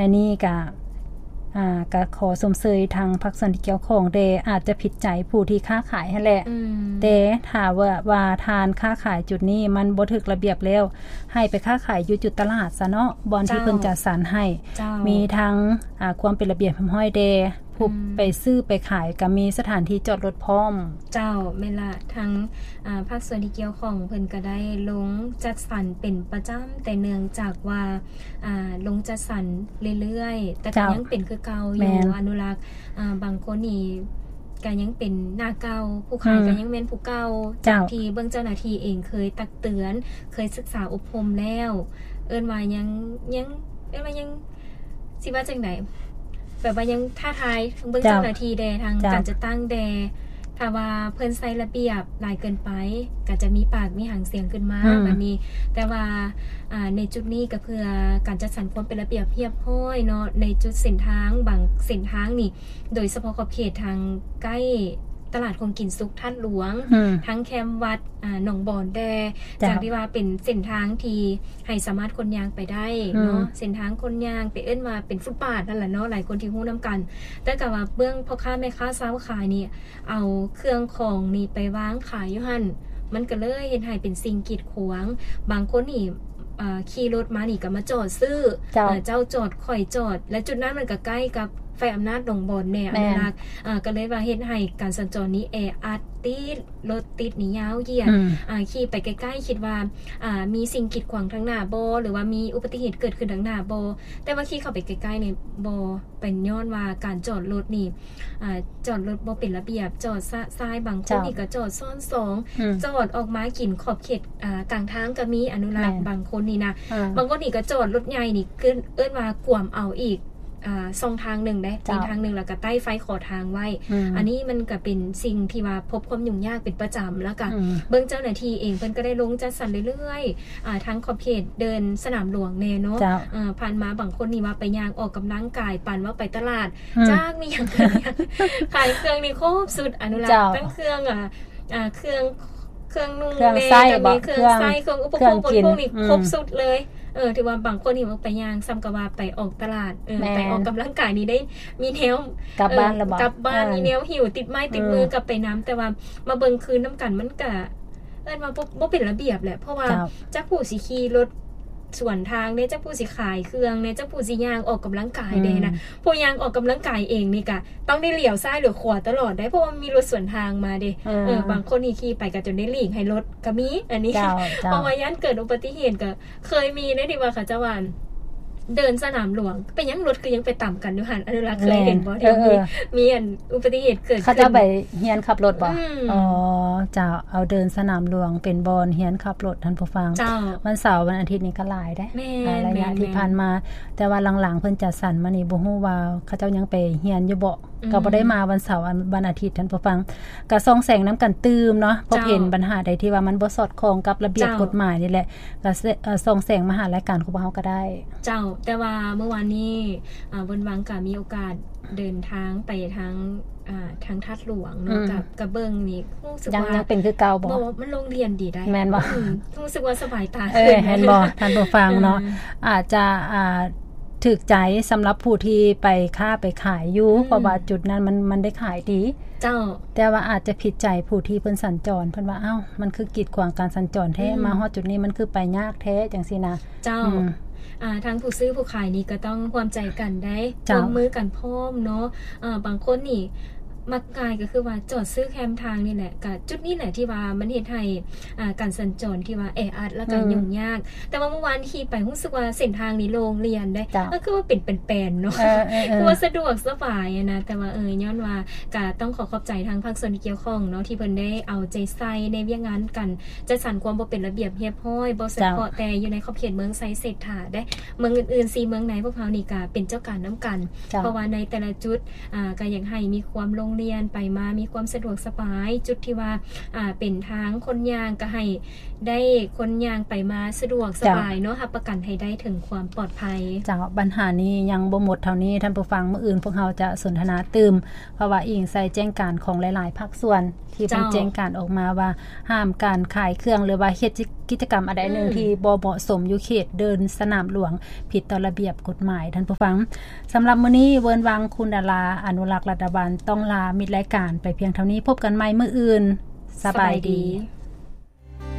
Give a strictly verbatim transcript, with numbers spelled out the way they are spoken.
และนี่ก็อ่าก็ขอสมเสยทางภาคส่วนที่เกี่ยวข้องเดอาจจะผิดใจผู้ที่ค้าขายนั่นแหละแต่ถ้าว่าว่าทานค้าขายจุดนี้มันบ่ถูกระเบียบแล้วให้ไปค้าขายอยู่จุดตลาดซะเนาะบ่อนที่เพิ่นจัดสรรให้มีทั้งอ่าความเป็นระเบียบเรียบร้อยเดผู้ไปซื้อไปขายก็มีสถานที่จอดรถพร้อมเจ้าแม่นละทั้งอ่าภาคส่วนที่เกี่ยวข้องเพิ่นก็ได้ลงจัดสรรเป็นประจำแต่เนื่องจากว่าอ่าลงจัดสรรเรื่อยๆแต่ก็ยังเป็นคือเก่าอยู่อนุรักษ์อ่าบางคนนี่ก็ยังเป็นหน้าเก่าผู้ขายก็ยังแม่นผู้เก่าจากที่เบิ่งเจ้าหน้าที่เองเคยตักเตือนเคยศึกษาอบรมแล้วเอิ้นว่ายังยังเอิ้นว่ายังสิว่าจังได๋แบบว่ายังท้าทายเบิ่งเจ้าหน้าที่แดทางการจะตั้งแดถ้าว่าเพิ่นใส่ระเบียบหลายเกินไปก็จะมีปากมีหางเสียงขึ้นมาแบบนี้แต่ว่าอ่าในจุดนี้ก็เพื่อการจัดสรรความเป็นระเบียบเรียบร้อยเนาะในจุดเส้นทางบางเส้นทางนี่โดยเฉพาะขอบเขตทางใกล้ตลาดคงกินสุขท่านหลวงทั้งแคมวัดอ่าหนองบอนแดจากที่ว่าเป็นเส้นทางที่ให้สามารถคนยางไปได้เนาะเส้นทางคนยางไปเอิ้นว่าเป็นฟุตบาทนั่นแหละเนาะหลายคนที่ฮู้นำกันแต่ก็ว่าเบื้องพ่อค้าแม่ค้าสาวขายนี่เอาเครื่องของนี่ไปวางขายอยู่หั่นมันก็เลยเฮ็ดให้เป็นสิ่งกีดขวางบางคนนี่ขี่รถมานี่ก็มาจอดซื้อเจ้า, เจ้าจอดข่อยจอดและจุดนั้นมันก็ใกล้กับไฟอำนาจหนองบอนแน่อนุรักษ์อ่าก็เลยว่าเฮ็ดให้การสัญจรนี้แออัดติดรถติดนี่ยาวเหยียดอ่าขี่ไปใกล้ๆคิดว่าอ่ามีสิ่งกีดขวางทางหน้าบ่หรือว่ามีอุบัติเหตุเกิดขึ้นทางหน้าบ่แต่ว่าขี่เข้าไปใกล้ๆนี่บ่เป็นย้อนว่าการจอดรถนี่อ่าจอดรถบ่เป็นระเบียบจอดซ้ายบางคนนี่ก็จอดซ้อนสองจอดออกมากินขอบเขตอ่ากลางทางก็มีอนุรักษ์บางคนนี่นะบางคนนี่ก็จอดรถใหญ่นี่ขึ้นเอิ้นว่ากวมเอาอีกอ่าช่องทางหนึ่งได้มีทางหนึ่งแล้วก็ใต้ไฟขอทางไว้อันนี้มันก็เป็นสิ่งที่ว่าพบความยุ่งยากเป็นประจำแล้วก็เบื้องเจ้าหน้าที่เองเพิ่นก็ได้ลงจัดสรรเรื่อยๆอ่าทั้งขอบเขตเดินสนามหลวงแน่เนาะอ่าผ่านมาบางคนนี่ว่าไปย่างออกกำลังกายปั่นว่าไปตลาดจ้างมีอย่างขายเครื่องนี่ครบสุดอนุรักษ์ตั้งเครื่องอ่าอ่าเครื่องเครื่องนุ่งแม่ก็มีเครื่องไส้เครื่องอุปโภคบริโภคนี่ครบสุดเลยเออถือว่าบางคนนี่ว่าไปย่างซ้ำกับว่าไปออกตลาดเออไปออกกำลังกายนี่ได้มีแนวกลับบ้านแล้วบ่กลับบ้านมีแนวหิวติดไม้ติดมือกลับไปน้ำแต่ว่ามาเบิ่งคืนน้ำกันมันก็เอิ้นว่าบ่เป็นระเบียบแหละเพราะว่าจักผู้สิขี่รถส่วนทางเนี่ยจักผู้สิขายเครื่องเนี่ยจักผู้สิย่างออกกำลังกายได้นะผู้ย่างออกกำลังกายเองนี่ก็ต้องได้เลี้ยวซ้ายหรือขวาตลอดได้เพราะว่ามีรถสวนทางมาเด้เออบางคนนี่ขี่ไปก็จนได้หลีกให้รถก็มีอันนี้เพราะว่าย่านเกิดอุบัติเหตุก็เคยมีได้ที่ว่าเขาเจ้าว่านเดินสนามหลวงไปยังรถคือยังไปต่ำกันอยู่หั่นอนุรักษ์เคยเห็นบ่เดี๋ยวมีมีอันอุบัติเหตุเกิดขึ้นเขาจะไปเฮียนขับรถบ่อ๋อจ้าเอาเดินสนามหลวงเป็นบอนเฮียนขับรถท่านผู้ฟังวันเสาร์วันอาทิตย์นี้ก็หลายได้ระยะที่ผ่านมาแต่ว่าหลังๆเพิ่นจัดสรรมานี่บ่ฮู้ว่าเขาเจ้ายังไปเฮียนอยู่บ่ก็บ่ได้มาวันเสาร์วันอาทิตย์ท่านผู้ฟังก็ส่องแสงน้ำกันตื้มเนาะพบเห็นปัญหาใดที่ว่ามันบ่สอดคล้องกับระเบียบกฎหมายนี่แหละก็ส่องแสงมาหารายการของเฮาก็ได้เจ้าแต่ว่าเมื่อวานนี้อ่าบนวังก็มีโอกาสเดินทางไปทางอ่าทางทัดหลวงเนาะกับกระเบิงนี่รู้สึกว่ายังเป็นคือเก่าบ่บ่มันโรงเรียนดีได้แม่นบ่รู้สึกว่าสบายตาขึ้นเห็นบ่ท่านผู้ฟังเนาะอาจจะอ่าถูกใจสำหรับผู้ที่ไปค้าไปขายอยู่เพราะว่าจุดนั้นมันมันได้ขายดีเจ้าแต่ว่าอาจจะผิดใจผู้ที่เพิ่นสัญจรเพิ่นว่าอ้าวมันคือกีดขวางการสัญจรแท้มาฮอดจุดนี้มันคือไปยากแท้จังซี่นะเจ้าอ่าทางผู้ซื้อผู้ขายนี่ก็ต้องความใจกันได้ร่วมมือกันพร้อมเนาะอ่าบางคนนี่มักง่ายก็คือว่าจอดซื้อแคมทางนี่แหละก็จุดนี้แหละที่ว่ามันเฮ็ดให้อ่าการสัญจรที่ว่าแออัดแล้วก็ยุ่งยากแต่ว่าเมื่อวานขี่ไปรู้สึกว่าเส้นทางนี้โล่งเรียนได้ก็คือว่าเป็นเป็นแปลนเนาะคือว่าสะดวกสบายนะแต่ว่าเอ่ยย้อนว่าก็ต้องขอขอบใจทางภาคส่วนที่เกี่ยวข้องเนาะที่เพิ่นได้เอาใจใส่ในเวียงงานกันจัดสรรความบ่เป็นระเบียบเรียบร้อยบ่เฉพาะแต่อยู่ในขอบเขตเมืองไซเศรษฐาได้เมืองอื่นๆสี่เมืองไหนพวกเฮานี่ก็เป็นเจ้าการนํากันเพราะว่าในแต่ละจุดอ่าก็อยากให้มีความโรงเรียนไปมามีความสะดวกสบายจุดที่ว่าอ่าเป็นทางคนยางก็ให้ได้คนยางไปมาสะดวกสบายเนาะรับประกันให้ได้ถึงความปลอดภัยจ้าปัญหานี้ยังบ่หมดเท่านี้ท่านผู้ฟังมื้ออื่นพวกเราจะสนทนาตื่มเพราะว่าอิงใส่แจ้งการของหลายๆภาคส่วนที่เป็นแจ้งการออกมาว่าห้ามการขายเครื่องหรือว่าเฮ็ดกิจกรรมอะไรนึงที่บ่เหมาะสมอยู่เขตเดินสนามหลวงผิดต่อระเบียบกฎหมายท่านผู้ฟังสำหรับมื้อนี้เวิร์นวังคุณดาราอนุรักษ์รัฐบาลต้องลามิดรายการไปเพียงเท่านี้พบกันใหม่มื้ออื่นสบายดี